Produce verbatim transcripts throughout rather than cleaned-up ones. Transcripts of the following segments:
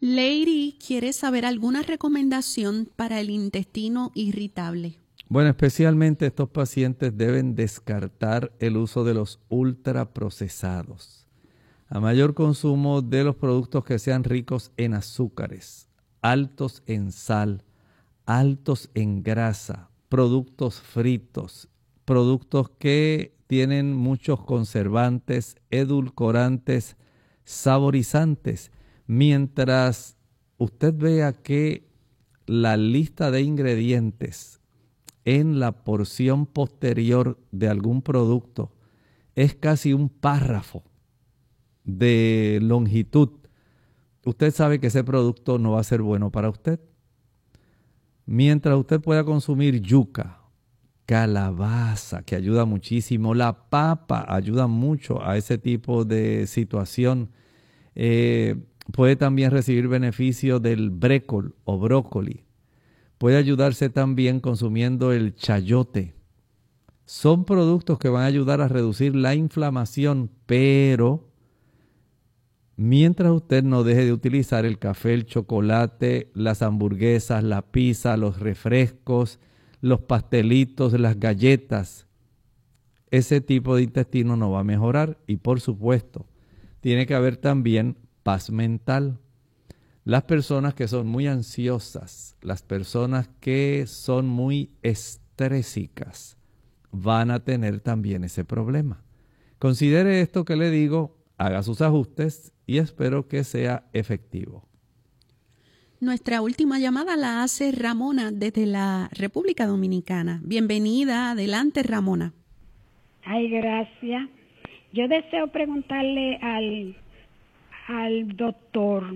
Lady quiere saber alguna recomendación para el intestino irritable. Bueno, especialmente estos pacientes deben descartar el uso de los ultraprocesados. A mayor consumo de los productos que sean ricos en azúcares, altos en sal, altos en grasa, productos fritos, productos que tienen muchos conservantes, edulcorantes, saborizantes. Mientras usted vea que la lista de ingredientes en la porción posterior de algún producto es casi un párrafo de longitud, usted sabe que ese producto no va a ser bueno para usted. Mientras usted pueda consumir yuca, calabaza, que ayuda muchísimo, la papa ayuda mucho a ese tipo de situación. Eh, puede también recibir beneficio del brécol o brócoli. Puede ayudarse también consumiendo el chayote. Son productos que van a ayudar a reducir la inflamación, pero mientras usted no deje de utilizar el café, el chocolate, las hamburguesas, la pizza, los refrescos, los pastelitos, las galletas, ese tipo de intestino no va a mejorar. Y por supuesto, tiene que haber también paz mental. Las personas que son muy ansiosas, las personas que son muy estrésicas, van a tener también ese problema. Considere esto que le digo, haga sus ajustes y espero que sea efectivo. Nuestra última llamada la hace Ramona desde la República Dominicana. Bienvenida, adelante Ramona. Ay, gracias. Yo deseo preguntarle al, al doctor,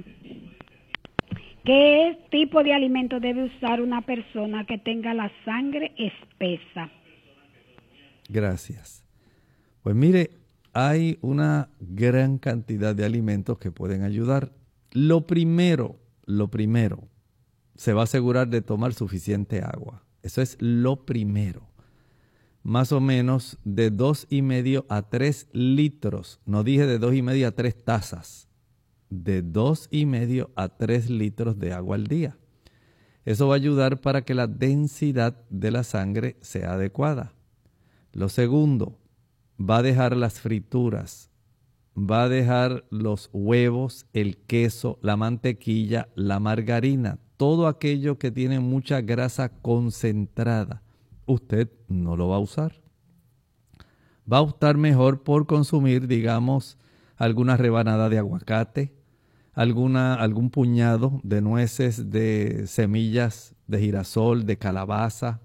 ¿qué tipo de alimento debe usar una persona que tenga la sangre espesa? Gracias. Pues mire, hay una gran cantidad de alimentos que pueden ayudar. Lo primero, lo primero, se va a asegurar de tomar suficiente agua. Eso es lo primero. Más o menos de dos y medio a tres litros. No dije de dos y medio a tres tazas. De dos y medio a tres litros de agua al día. Eso va a ayudar para que la densidad de la sangre sea adecuada. Lo segundo, va a dejar las frituras, va a dejar los huevos, el queso, la mantequilla, la margarina, todo aquello que tiene mucha grasa concentrada. Usted no lo va a usar. Va a optar mejor por consumir, digamos, alguna rebanada de aguacate, alguna, algún puñado de nueces, de semillas de girasol, de calabaza,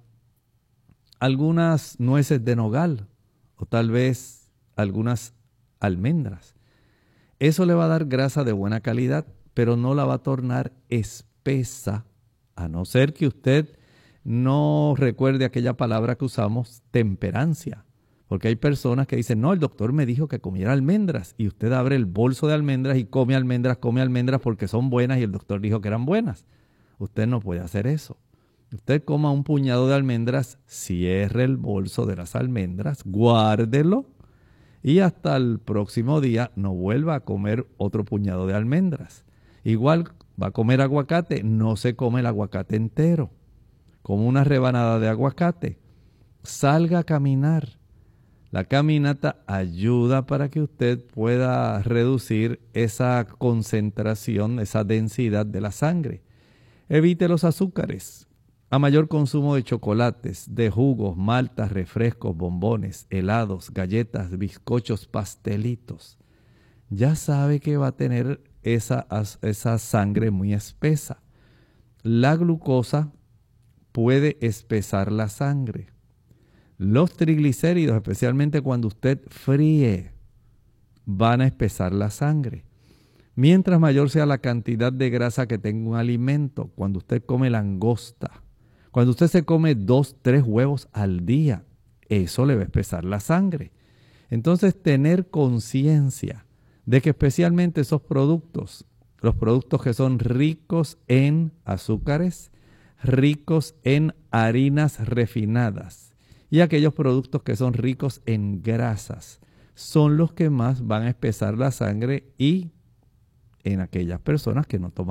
algunas nueces de nogal o tal vez algunas almendras. Eso le va a dar grasa de buena calidad, pero no la va a tornar espesa, a no ser que usted no recuerde aquella palabra que usamos, temperancia. Porque hay personas que dicen, no, el doctor me dijo que comiera almendras. Y usted abre el bolso de almendras y come almendras, come almendras porque son buenas y el doctor dijo que eran buenas. Usted no puede hacer eso. Usted coma un puñado de almendras, cierre el bolso de las almendras, guárdelo y hasta el próximo día no vuelva a comer otro puñado de almendras. Igual va a comer aguacate, no se come el aguacate entero. Como una rebanada de aguacate. Salga a caminar. La caminata ayuda para que usted pueda reducir esa concentración, esa densidad de la sangre. Evite los azúcares. A mayor consumo de chocolates, de jugos, maltas, refrescos, bombones, helados, galletas, bizcochos, pastelitos. Ya sabe que va a tener esa, esa sangre muy espesa. La glucosa puede espesar la sangre. Los triglicéridos, especialmente cuando usted fríe, van a espesar la sangre. Mientras mayor sea la cantidad de grasa que tenga un alimento, cuando usted come langosta, cuando usted se come dos, tres huevos al día, eso le va a espesar la sangre. Entonces, tener conciencia de que especialmente esos productos, los productos que son ricos en azúcares, ricos en harinas refinadas y aquellos productos que son ricos en grasas, son los que más van a espesar la sangre y en aquellas personas que no toman